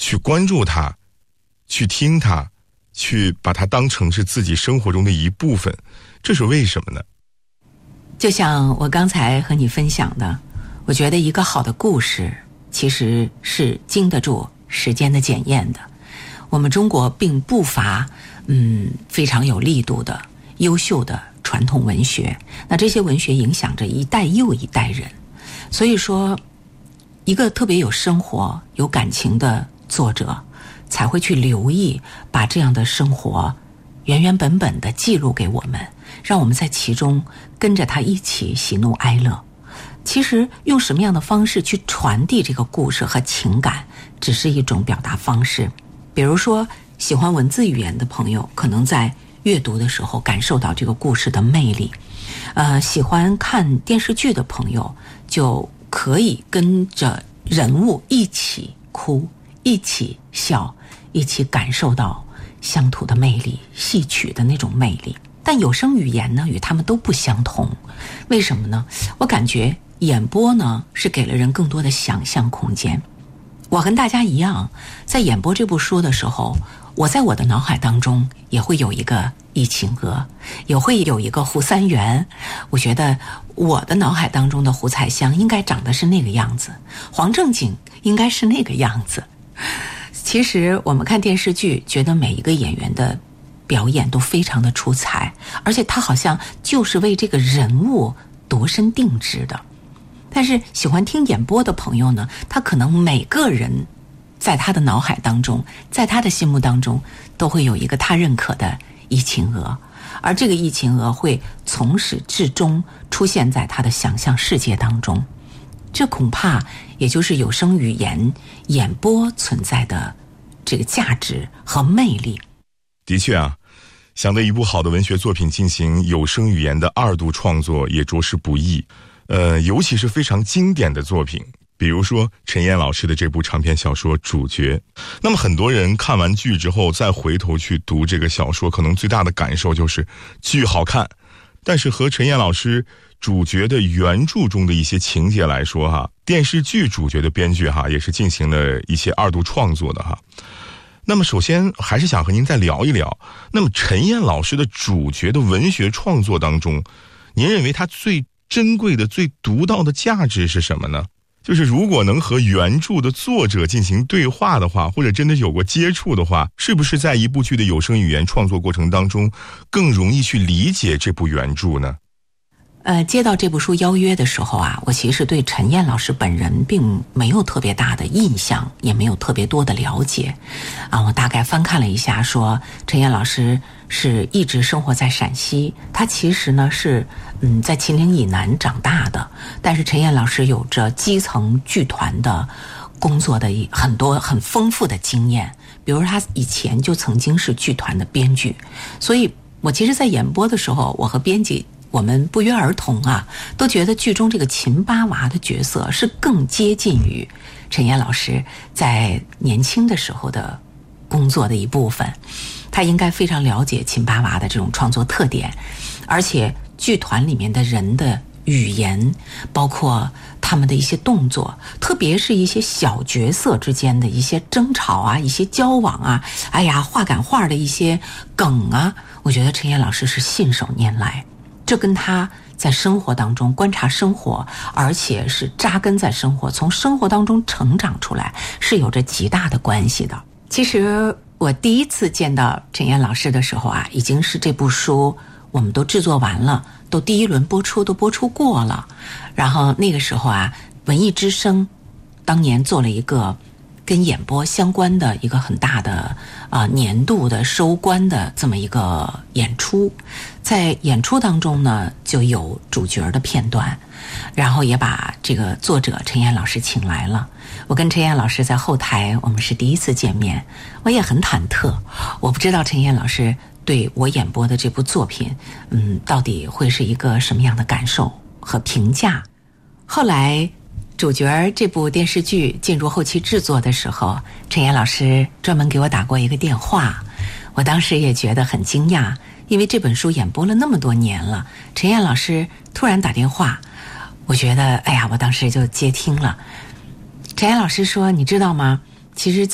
去关注它，去听它，去把它当成是自己生活中的一部分，这是为什么呢？ 就像我刚才和你分享的，我觉得一个好的故事其实是经得住时间的检验的。我们中国并不乏非常有力度的优秀的传统文学，那这些文学影响着一代又一代人。所以说，一个特别有生活有感情的作者才会去留意把这样的生活原原本本的记录给我们，让我们在其中跟着他一起喜怒哀乐。其实用什么样的方式去传递这个故事和情感，只是一种表达方式。比如说喜欢文字语言的朋友，可能在阅读的时候感受到这个故事的魅力。喜欢看电视剧的朋友，就可以跟着人物一起哭，一起笑，一起感受到乡土的魅力，戏曲的那种魅力。但有声语言呢，与他们都不相同。为什么呢？我感觉演播呢，是给了人更多的想象空间。我跟大家一样，在演播这部书的时候，我在我的脑海当中也会有一个疫情娥，也会有一个胡三元。我觉得我的脑海当中的胡彩香应该长得是那个样子，黄正景应该是那个样子。其实我们看电视剧，觉得每一个演员的表演都非常的出彩，而且他好像就是为这个人物度身定制的。但是喜欢听演播的朋友呢，他可能每个人在他的脑海当中，在他的心目当中都会有一个他认可的疫情娥，而这个疫情娥会从始至终出现在他的想象世界当中。这恐怕也就是有声语言演播存在的这个价值和魅力。 的确啊，想对一部好的文学作品进行有声语言的二度创作也着实不易。尤其是非常经典的作品，比如说陈燕老师的这部长篇小说《主角》。那么很多人看完剧之后再回头去读这个小说，可能最大的感受就是剧好看，但是和陈燕老师主角的原著中的一些情节来说哈，电视剧主角的编剧哈也是进行了一些二度创作的哈。那么首先还是想和您再聊一聊，那么陈燕老师的主角的文学创作当中，您认为他最珍贵的、最独到的价值是什么呢？就是如果能和原著的作者进行对话的话，或者真的有过接触的话，是不是在一部剧的有声语言创作过程当中更容易去理解这部原著呢？ 接到这部书邀约的时候啊，我其实对陈燕老师本人并没有特别大的印象，也没有特别多的了解。我大概翻看了一下，说陈燕老师是一直生活在陕西，他其实呢是在秦岭以南长大的，但是陈燕老师有着基层剧团的工作的很多很丰富的经验，比如他以前就曾经是剧团的编剧，所以我其实在演播的时候，我和编辑我们不约而同啊，都觉得剧中这个秦八娃的角色是更接近于陈燕老师在年轻的时候的工作的一部分。他应该非常了解秦八娃的这种创作特点，而且剧团里面的人的语言，包括他们的一些动作，特别是一些小角色之间的一些争吵啊，一些交往啊，话赶话的一些梗啊，我觉得陈燕老师是信手拈来。这跟他在生活当中观察生活，而且是扎根在生活，从生活当中成长出来，是有着极大的关系的。其实我第一次见到陈燕老师的时候啊，已经是这部书我们都制作完了，都第一轮播出都播出过了。然后那个时候啊，文艺之声当年做了一个跟演播相关的一个很大的年度的收官的这么一个演出。在演出当中呢，就有主角的片段，然后也把这个作者陈燕老师请来了。我跟陈燕老师在后台，我们是第一次见面，我也很忐忑，我不知道陈燕老师对我演播的这部作品到底会是一个什么样的感受和评价。后来主角这部电视剧进入后期制作的时候，陈燕老师专门给我打过一个电话，我当时也觉得很惊讶，因为这本书演播了那么多年了，陈燕老师突然打电话，我觉得我当时就接听了。陈燕老师说，你知道吗，其实